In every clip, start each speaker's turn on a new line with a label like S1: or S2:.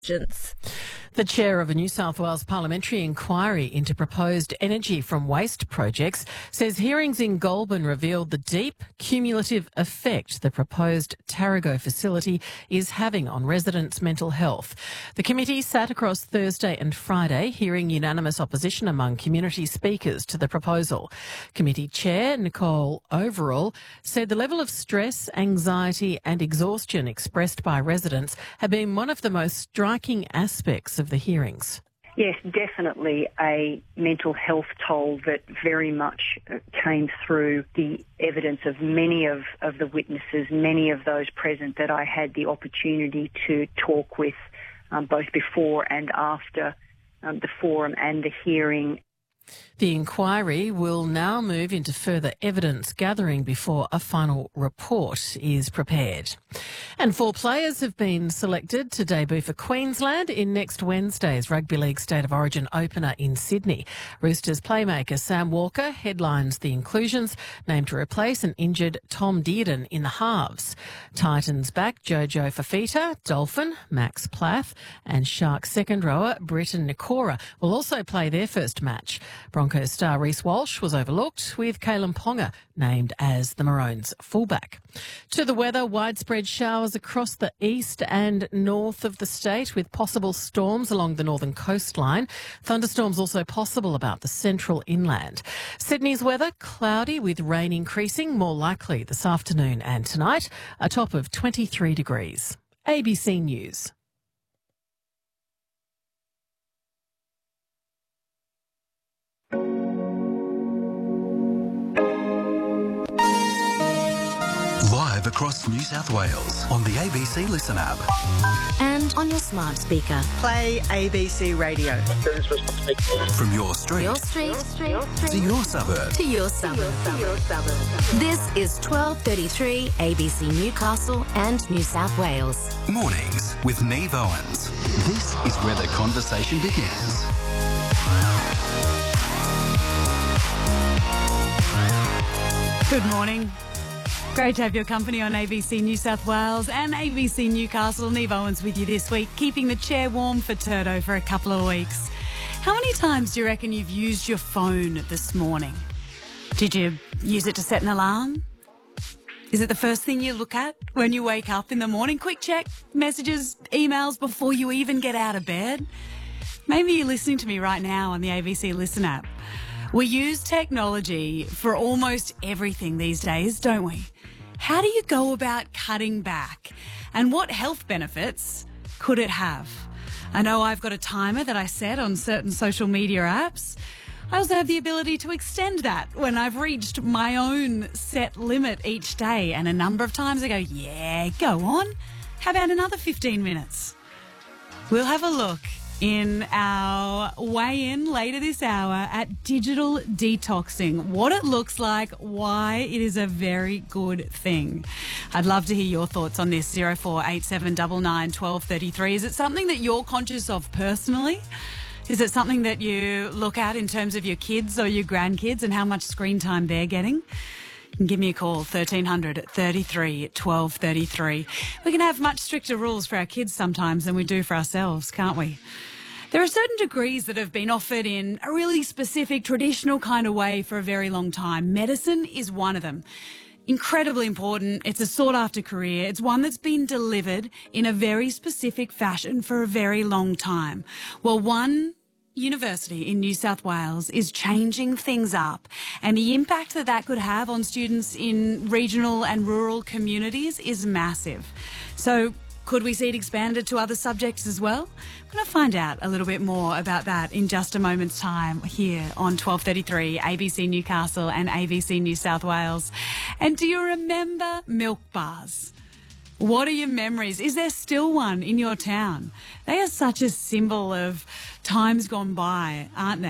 S1: The chair of a New South Wales parliamentary inquiry into proposed energy from waste projects says hearings in Goulburn revealed the deep cumulative effect the proposed Tarago facility is having on residents' mental health. The committee sat across Thursday and Friday, hearing unanimous opposition among community speakers to the proposal. Committee chair Nicole Overall said the level of stress, anxiety and exhaustion expressed by residents have been one of the most striking aspects of the hearings.
S2: Yes, definitely a mental health toll that very much came through the evidence of many of the witnesses, many of those present that I had the opportunity to talk with both before and after the forum and the hearing.
S1: The inquiry will now move into further evidence gathering before a final report is prepared. And 4 players have been selected to debut for Queensland in next Wednesday's Rugby League State of Origin opener in Sydney. Roosters playmaker Sam Walker headlines the inclusions, named to replace an injured Tom Dearden in the halves. Titans back Jojo Fafita, Dolphin, Max Plath and Sharks second rower Britton Nikora will also play their first match. Broncos star Reece Walsh was overlooked, with Kalen Ponga named as the Maroons fullback. To the weather, widespread showers across the east and north of the state, with possible storms along the northern coastline. Thunderstorms also possible about the central inland. Sydney's weather, cloudy with rain increasing, more likely this afternoon and tonight, a top of 23 degrees. ABC News.
S3: Live across New South Wales on the ABC Listen app.
S4: And on your smart speaker.
S5: Play ABC Radio.
S3: From your street, to your suburb.
S4: To your suburb. This is 12:33 ABC Newcastle and New South Wales.
S3: Mornings with Neve Owens. This is where the conversation begins.
S6: Good morning. Great to have your company on ABC New South Wales and ABC Newcastle. Neve Owens with you this week, keeping the chair warm for Turdo for a couple of weeks. How many times do you reckon you've used your phone this morning? Did you use it to set an alarm? Is it the first thing you look at when you wake up in the morning? Quick check, messages, emails before you even get out of bed? Maybe you're listening to me right now on the ABC Listen app. We use technology for almost everything these days, don't we? How do you go about cutting back? And what health benefits could it have? I know I've got a timer that I set on certain social media apps. I also have the ability to extend that when I've reached my own set limit each day. And a number of times I go, yeah, go on. How about another 15 minutes? We'll have a look in our weigh-in later this hour at digital detoxing, what it looks like, why it is a very good thing. I'd love to hear your thoughts on this. 0487 99 1233. Is it something that you're conscious of personally? Is it something that you look at in terms of your kids or your grandkids and how much screen time they're getting? You can give me a call, 1300 33 1233. We can have much stricter rules for our kids sometimes than we do for ourselves, can't we? There are certain degrees that have been offered in a really specific, traditional kind of way for a very long time. Medicine is one of them. Incredibly important. It's a sought-after career. It's one that's been delivered in a very specific fashion for a very long time. Well, one university in New South Wales is changing things up, and the impact that that could have on students in regional and rural communities is massive. So could we see it expanded to other subjects as well? I'm going to find out a little bit more about that in just a moment's time here on 1233 ABC Newcastle and ABC New South Wales. And do you remember milk bars? What are your memories? Is there still one in your town? They are such a symbol of times gone by, aren't they?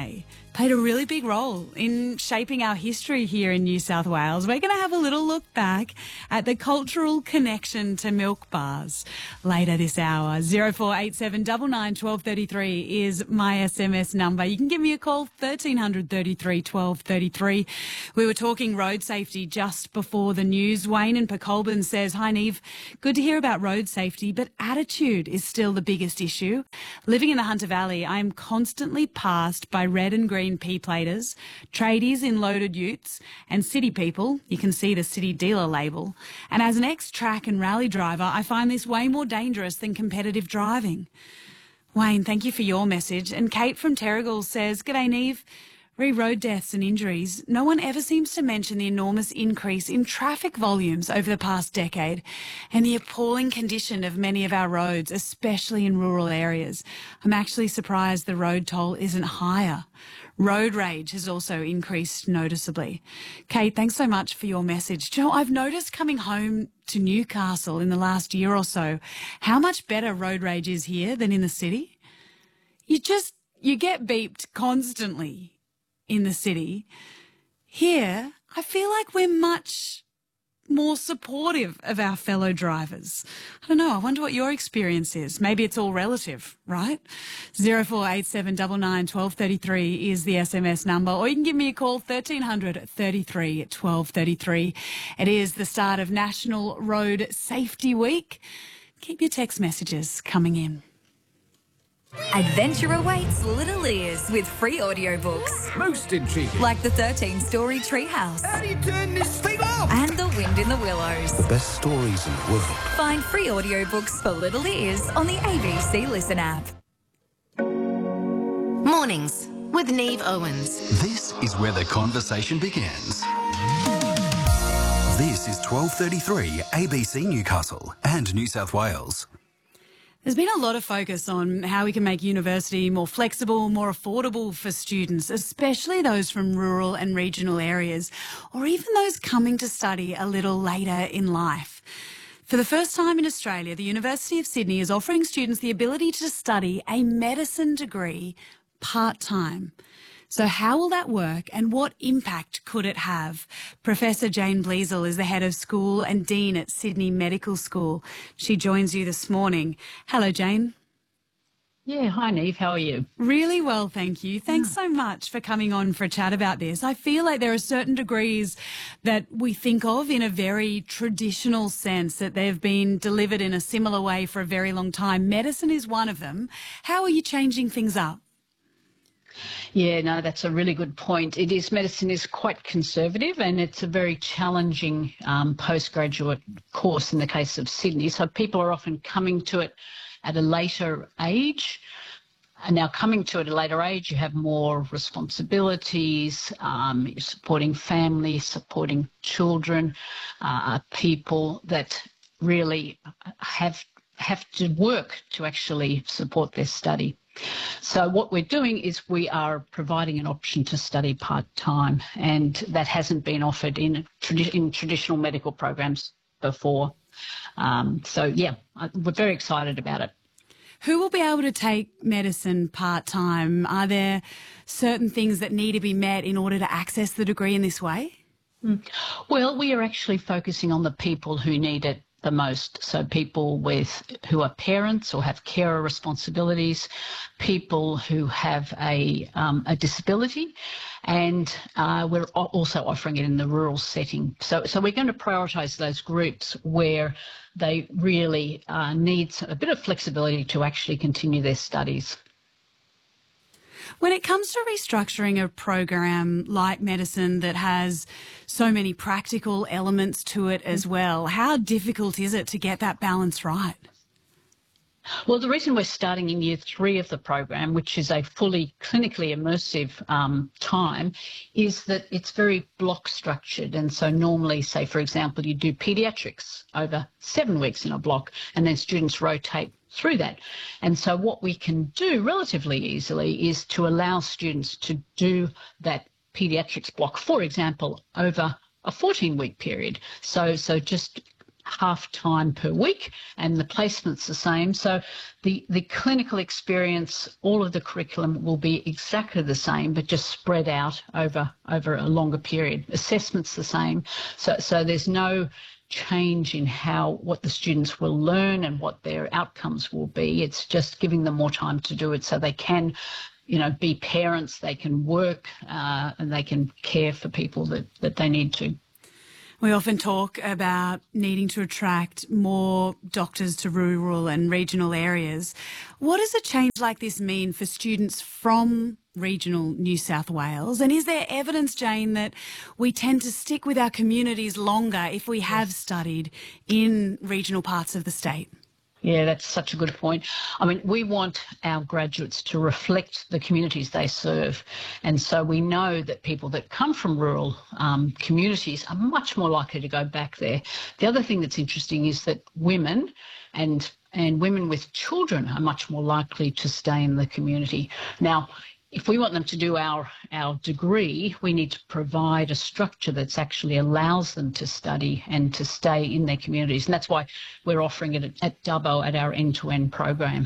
S6: played a really big role in shaping our history here in New South Wales. We're going to have a little look back at the cultural connection to milk bars later this hour. 0487 99 1233 is my SMS number. You can give me a call, 1300 33 1233. We were talking road safety just before the news. Wayne in Pecolbin says, "Hi Neve, good to hear about road safety, but attitude is still the biggest issue. Living in the Hunter Valley, I am constantly passed by red and green P-platers, tradies in loaded utes, and city people. You can see the city dealer label. And as an ex-track and rally driver, I find this way more dangerous than competitive driving." Wayne, thank you for your message. And Kate from Terrigal says, "G'day Neve. Re road deaths and injuries, no one ever seems to mention the enormous increase in traffic volumes over the past decade and the appalling condition of many of our roads, especially in rural areas. I'm actually surprised the road toll isn't higher. Road rage has also increased noticeably." Kate, thanks so much for your message. Do you know, I've noticed coming home to Newcastle in the last year or so how much better road rage is here than in the city. You get beeped constantly in the city. Here, I feel like we're much more supportive of our fellow drivers. I don't know. I wonder what your experience is. Maybe it's all relative, right? 0487 99 1233 is the SMS number, or you can give me a call, 1300 33 1233. It is the start of National Road Safety Week. Keep your text messages coming in.
S7: Adventure awaits little ears with free audiobooks.
S8: Most intriguing.
S7: Like the 13-story Treehouse.
S8: How do you turn this thing off?
S7: And The Wind in the Willows.
S8: Best stories in the world.
S7: Find free audiobooks for little ears on the ABC Listen app.
S4: Mornings with Neve Owens.
S3: This is where the conversation begins. This is 1233 ABC Newcastle and New South Wales.
S6: There's been a lot of focus on how we can make university more flexible, more affordable for students, especially those from rural and regional areas, or even those coming to study a little later in life. For the first time in Australia, the University of Sydney is offering students the ability to study a medicine degree part-time. So how will that work and what impact could it have? Professor Jane Bleasel is the head of school and dean at Sydney Medical School. She joins you this morning. Hello, Jane.
S9: Yeah, hi Neve, how are you?
S6: Really well, thank you. Thanks so much for coming on for a chat about this. I feel like there are certain degrees that we think of in a very traditional sense, that they've been delivered in a similar way for a very long time. Medicine is one of them. How are you changing things up?
S9: Yeah, no, that's a really good point. Medicine is quite conservative and it's a very challenging postgraduate course in the case of Sydney. So people are often coming to it at a later age. And now coming to it at a later age, you have more responsibilities, you're supporting families, supporting children, people that really have to work to actually support their study. So what we're doing is we are providing an option to study part-time, and that hasn't been offered in traditional medical programs before. We're very excited about it.
S6: Who will be able to take medicine part-time? Are there certain things that need to be met in order to access the degree in this way?
S9: Well, we are actually focusing on the people who need it the most. So people who are parents or have carer responsibilities, people who have a disability, and we're also offering it in the rural setting. So we're going to prioritise those groups where they really need a bit of flexibility to actually continue their studies.
S6: When it comes to restructuring a program like medicine that has so many practical elements to it as well, how difficult is it to get that balance right?
S9: Well, the reason we're starting in year 3 of the program, which is a fully clinically immersive time, is that it's very block structured. And so normally, say, for example, you do paediatrics over 7 weeks in a block, and then students rotate through that. And so what we can do relatively easily is to allow students to do that paediatrics block, for example, over a 14-week period. So just half time per week, and the placement's the same. So the clinical experience, all of the curriculum will be exactly the same, but just spread out over a longer period. Assessment's the same. So there's no change in what the students will learn and what their outcomes will be. It's just giving them more time to do it so they can, be parents, they can work, and they can care for people that they need to.
S6: We often talk about needing to attract more doctors to rural and regional areas. What does a change like this mean for students from regional New South Wales? And is there evidence, Jane, that we tend to stick with our communities longer if we have studied in regional parts of the state?
S9: Yeah, that's such a good point. I mean, we want our graduates to reflect the communities they serve. And so we know that people that come from rural communities are much more likely to go back there. The other thing that's interesting is that women and women with children are much more likely to stay in the community. Now, if we want them to do our degree, we need to provide a structure that actually allows them to study and to stay in their communities. And that's why we're offering it at Dubbo at our end-to-end program.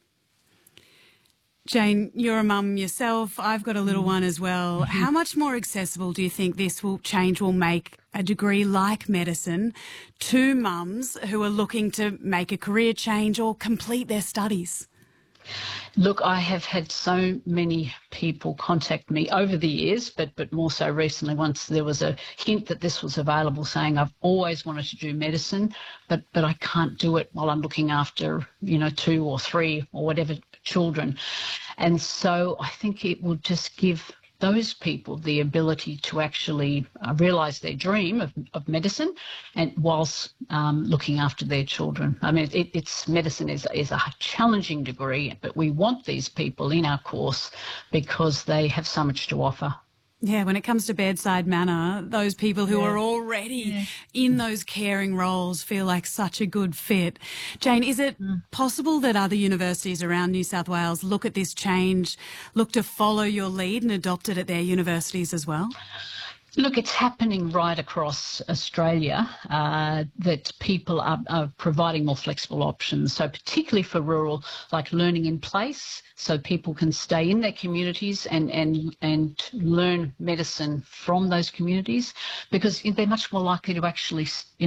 S6: Jane, you're a mum yourself. I've got a little one as well. Mm-hmm. How much more accessible do you think this change will make a degree like medicine to mums who are looking to make a career change or complete their studies?
S9: Look, I have had so many people contact me over the years, but more so recently once there was a hint that this was available, saying I've always wanted to do medicine, but I can't do it while I'm looking after, 2 or 3 or whatever children. And so I think it will just give those people the ability to actually realise their dream of medicine, and whilst looking after their children. I mean, medicine is a challenging degree, but we want these people in our course because they have so much to offer.
S6: Yeah, when it comes to bedside manner, those people who are already in those caring roles feel like such a good fit. Jane, is it possible that other universities around New South Wales look at this change, look to follow your lead and adopt it at their universities as well?
S9: Look, it's happening right across Australia that people are providing more flexible options. So particularly for rural, like learning in place, so people can stay in their communities and learn medicine from those communities, because they're much more likely to actually,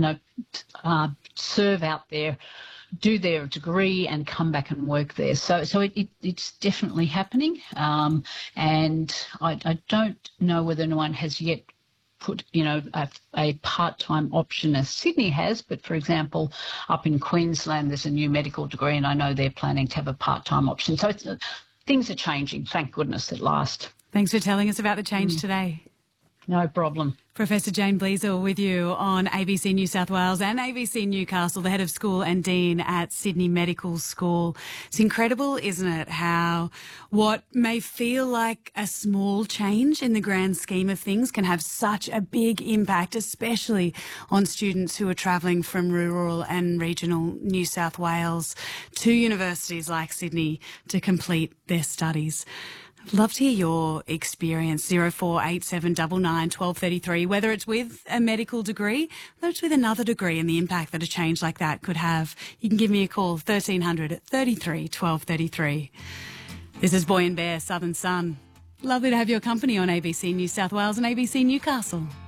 S9: serve out there, do their degree and come back and work there. So it's definitely happening. And I don't know whether anyone has yet put, a part-time option as Sydney has, but for example, up in Queensland, there's a new medical degree and I know they're planning to have a part-time option. So things are changing, thank goodness, at last.
S6: Thanks for telling us about the change today.
S9: No problem.
S6: Professor Jane Bleasel with you on ABC New South Wales and ABC Newcastle, the head of school and dean at Sydney Medical School. It's incredible, isn't it, how what may feel like a small change in the grand scheme of things can have such a big impact, especially on students who are travelling from rural and regional New South Wales to universities like Sydney to complete their studies. I'd love to hear your experience, 048799 1233, whether it's with a medical degree, whether it's with another degree, and the impact that a change like that could have. You can give me a call, 1300 33 1233. This is Boy and Bear, Southern Sun. Lovely to have your company on ABC New South Wales and ABC Newcastle.